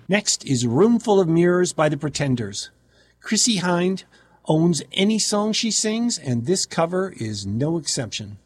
Next is Room Full of Mirrors by the Pretenders. Chrissie Hynde owns any song she sings, and this cover is no exception.